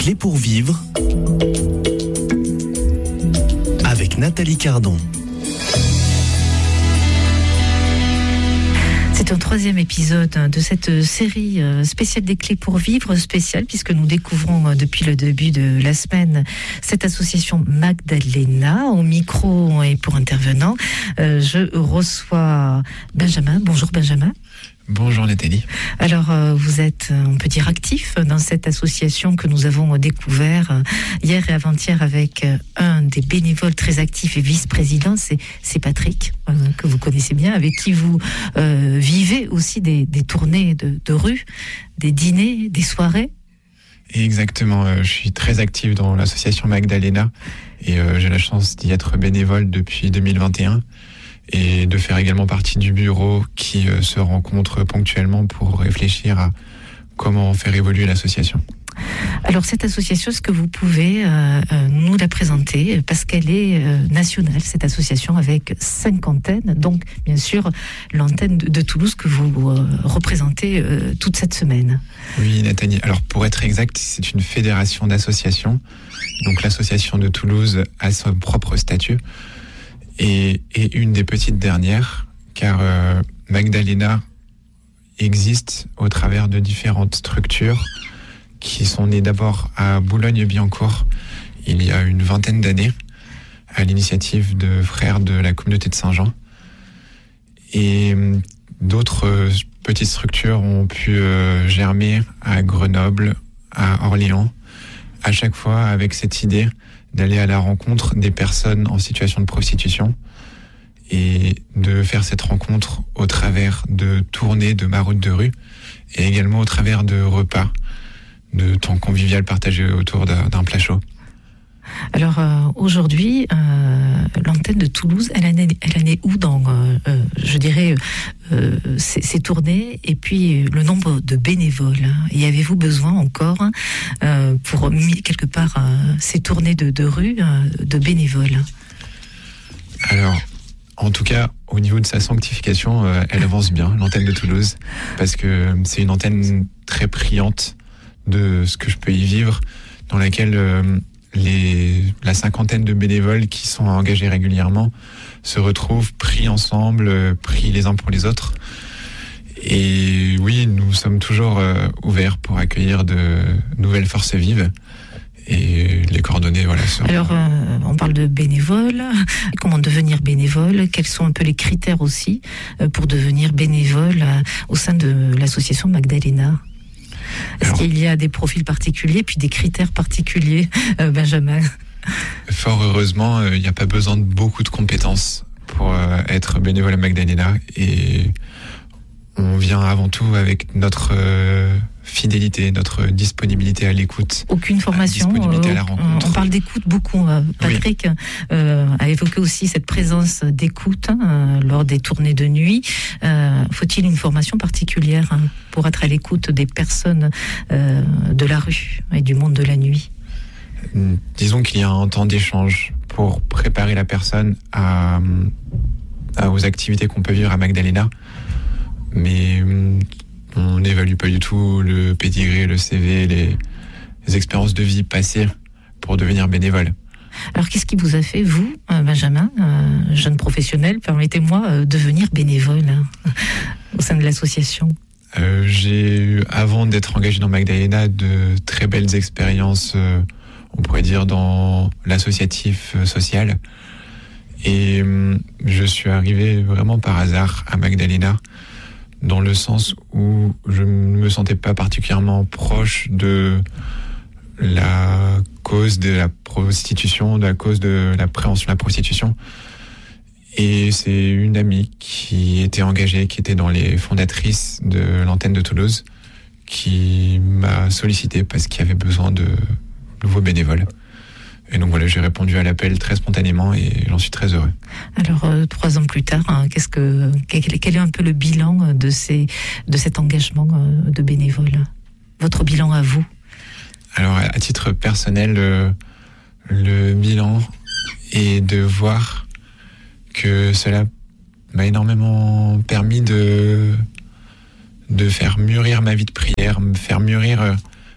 clés pour vivre avec Nathalie Cardon. C'est un troisième épisode de cette série spéciale des clés pour vivre, spéciale puisque nous découvrons depuis le début de la semaine cette association Magdalena. Au micro et pour intervenant, je reçois Benjamin. Bonjour Benjamin. Bonjour Nathalie. Alors vous êtes, on peut dire, actif dans cette association que nous avons découvert hier et avant-hier avec un des bénévoles très actifs et vice-président, c'est Patrick, que vous connaissez bien, avec qui vous vivez aussi des tournées de rue, des dîners, des soirées. Exactement, je suis très actif dans l'association Magdalena et j'ai la chance d'y être bénévole depuis 2021. Et de faire également partie du bureau qui se rencontre ponctuellement pour réfléchir à comment faire évoluer l'association. Alors cette association, est-ce que vous pouvez nous la présenter, parce qu'elle est nationale, cette association, avec 5 antennes, donc bien sûr l'antenne de Toulouse que vous représentez toute cette semaine. Oui Nathalie, alors pour être exact, c'est une fédération d'associations, donc l'association de Toulouse a son propre statut, et une des petites dernières, car Magdalena existe au travers de différentes structures qui sont nées d'abord à Boulogne-Billancourt il y a une vingtaine d'années, à l'initiative de frères de la communauté de Saint-Jean. Et d'autres petites structures ont pu germer à Grenoble, à Orléans, à chaque fois avec cette idée d'aller à la rencontre des personnes en situation de prostitution et de faire cette rencontre au travers de tournées de maraudes de rue et également au travers de repas, de temps convivial partagé autour d'un plat chaud. Alors aujourd'hui, l'antenne de Toulouse, elle en est où dans, je dirais, ces tournées et puis le nombre de bénévoles? Et avez-vous besoin encore, pour quelque part ces tournées de rue, de bénévoles? Alors, en tout cas, au niveau de sa sanctification, elle avance bien, l'antenne de Toulouse, parce que c'est une antenne très priante de ce que je peux y vivre, dans laquelle la cinquantaine de bénévoles qui sont engagés régulièrement se retrouvent pris ensemble, pris les uns pour les autres. Et oui, nous sommes toujours ouverts pour accueillir de nouvelles forces vives. Et les coordonnées, voilà. Alors, on parle de bénévoles. Comment devenir bénévole? Quels sont un peu les critères aussi pour devenir bénévole au sein de l'association Magdalena? Est-ce qu'il y a des profils particuliers, puis des critères particuliers, Benjamin? Fort heureusement, il n'y a pas besoin de beaucoup de compétences pour être bénévole à Magdalena. Et on vient avant tout avec notre fidélité, notre disponibilité à l'écoute. Aucune formation, disponibilité à la rencontre. On parle d'écoute beaucoup. Patrick a évoqué aussi cette présence d'écoute lors des tournées de nuit. Faut-il une formation particulière pour être à l'écoute des personnes de la rue et du monde de la nuit? Disons qu'il y a un temps d'échange pour préparer la personne aux activités qu'on peut vivre à Magdalena. Mais on n'évalue pas du tout le pédigré, le CV, les expériences de vie passées pour devenir bénévole. Alors qu'est-ce qui vous a fait, vous, Benjamin, jeune professionnel, permettez-moi, devenir bénévole au sein de l'association? J'ai eu, avant d'être engagé dans Magdalena, de très belles expériences, on pourrait dire, dans l'associatif social. Et je suis arrivé vraiment par hasard à Magdalena, dans le sens où je ne me sentais pas particulièrement proche de la cause de la prostitution, de la cause de la prévention de la prostitution. Et c'est une amie qui était engagée, qui était dans les fondatrices de l'antenne de Toulouse, qui m'a sollicité parce qu'il y avait besoin de nouveaux bénévoles. Et donc voilà, j'ai répondu à l'appel très spontanément et j'en suis très heureux. Alors 3 ans plus tard, quel est un peu le bilan de cet engagement de bénévoles? Votre bilan à vous? Alors à titre personnel, le bilan est de voir que cela m'a énormément permis de faire mûrir ma vie de prière, me faire mûrir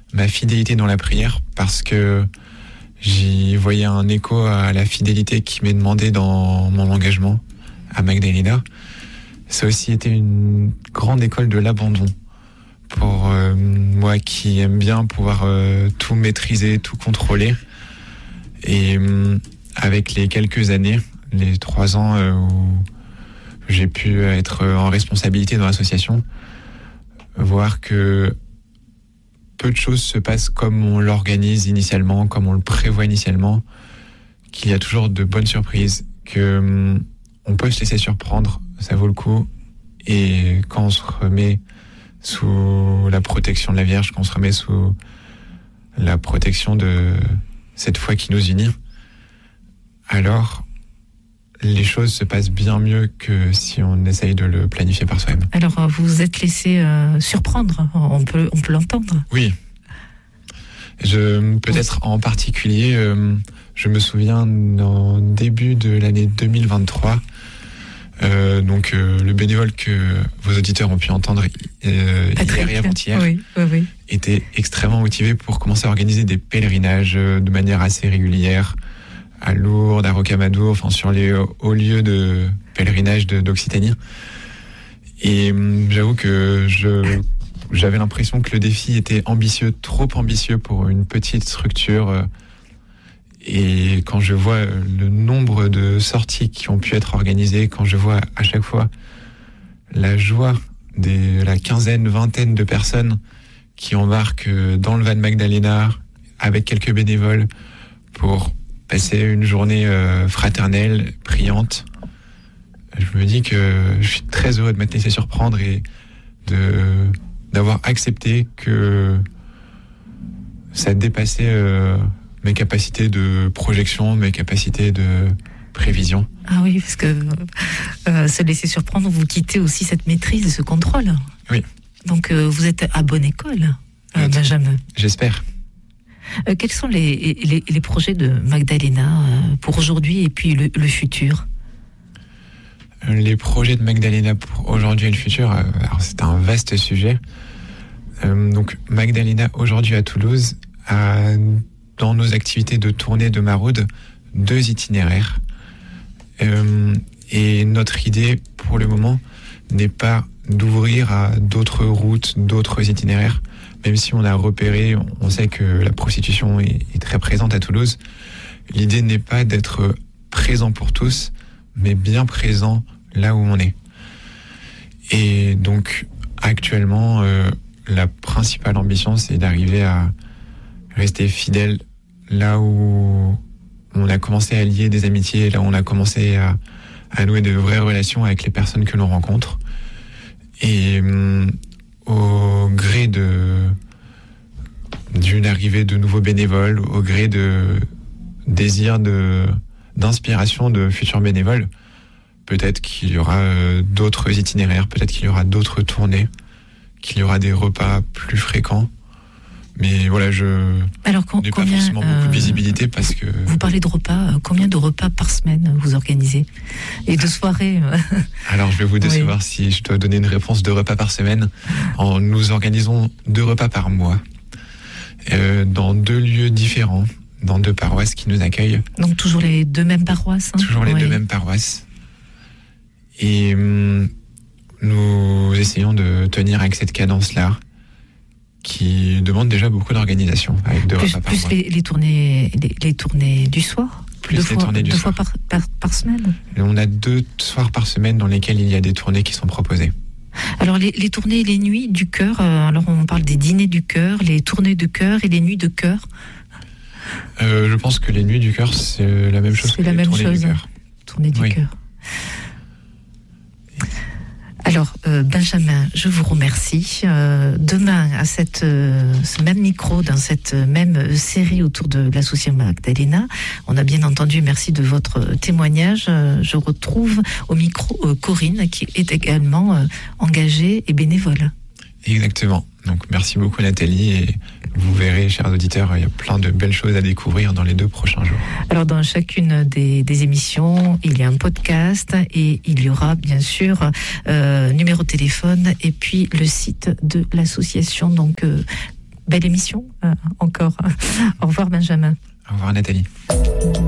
ma fidélité dans la prière, parce que j'y voyais un écho à la fidélité qui m'est demandée dans mon engagement à Magdalena. Ça a aussi été une grande école de l'abandon pour moi qui aime bien pouvoir tout maîtriser, tout contrôler. Et avec les quelques années, les 3 ans où j'ai pu être en responsabilité dans l'association, voir que peu de choses se passent comme on l'organise initialement, comme on le prévoit initialement, qu'il y a toujours de bonnes surprises, que on peut se laisser surprendre, ça vaut le coup. Et quand on se remet sous la protection de la Vierge, quand on se remet sous la protection de cette foi qui nous unit, alors les choses se passent bien mieux que si on essaye de le planifier par soi-même. Alors, vous vous êtes laissé surprendre, on peut l'entendre. Oui. Peut-être en particulier, je me souviens au début de l'année 2023, le bénévole que vos auditeurs ont pu entendre hier et avant-hier était extrêmement motivé pour commencer à organiser des pèlerinages de manière assez régulière, à Lourdes, à Rocamadour, enfin sur les hauts lieux de pèlerinage d'Occitanie. Et j'avoue que j'avais l'impression que le défi était ambitieux, trop ambitieux pour une petite structure. Et quand je vois le nombre de sorties qui ont pu être organisées, quand je vois à chaque fois la joie de la quinzaine, vingtaine de personnes qui embarquent dans le van Magdalena avec quelques bénévoles pour passer une journée fraternelle, priante, je me dis que je suis très heureux de m'être laissé surprendre et d'avoir accepté que ça dépassait mes capacités de projection, mes capacités de prévision. Ah oui, parce que se laisser surprendre, vous quittez aussi cette maîtrise, ce contrôle. Oui. Donc vous êtes à bonne école, Benjamin. J'espère. Quels sont les projets de Magdalena pour aujourd'hui et puis le futur ? Les projets de Magdalena pour aujourd'hui et le futur, alors c'est un vaste sujet. Donc Magdalena aujourd'hui à Toulouse a dans nos activités de tournée de maraude 2 itinéraires. Et notre idée pour le moment n'est pas d'ouvrir à d'autres routes, d'autres itinéraires. Même si on a repéré, on sait que la prostitution est très présente à Toulouse. L'idée n'est pas d'être présent pour tous, mais bien présent là où on est. Et donc, actuellement, la principale ambition, c'est d'arriver à rester fidèle là où on a commencé à lier des amitiés, là où on a commencé à nouer de vraies relations avec les personnes que l'on rencontre. Et au gré d'une arrivée de nouveaux bénévoles, au gré de désir d'inspiration de futurs bénévoles, peut-être qu'il y aura d'autres itinéraires, peut-être qu'il y aura d'autres tournées, qu'il y aura des repas plus fréquents. Mais voilà, je n'ai pas forcément beaucoup de visibilité parce que... Vous parlez de repas, combien de repas par semaine vous organisez ? Et de soirées Alors je vais vous décevoir si je dois donner une réponse de repas par semaine. Nous organisons 2 repas par mois, dans 2 lieux différents, dans 2 paroisses qui nous accueillent. Donc toujours les 2 mêmes paroisses, hein ? Toujours les 2 mêmes paroisses. Et nous essayons de tenir avec cette cadence-là, qui demande déjà beaucoup d'organisation, avec 2 repas par mois. Plus les tournées du soir ? Plus les tournées du soir. 2 fois par semaine ? Et on a 2 soirs par semaine dans lesquels il y a des tournées qui sont proposées. Alors les tournées et les nuits du cœur, alors on parle des dîners du cœur, les tournées de cœur et les nuits de cœur. Je pense que les nuits du cœur, c'est la même chose que les tournées du cœur. Tournée du cœur. Alors, Benjamin, je vous remercie. Demain, à ce même micro, dans cette même série autour de l'association Magdalena, on a bien entendu, merci de votre témoignage. Je retrouve au micro Corinne, qui est également engagée et bénévole. Exactement. Donc, merci beaucoup Nathalie, et vous verrez, chers auditeurs, il y a plein de belles choses à découvrir dans les 2 prochains jours. Alors, dans chacune des émissions, il y a un podcast et il y aura bien sûr numéro de téléphone et puis le site de l'association. Donc, Belle émission encore. Au revoir Benjamin. Au revoir Nathalie.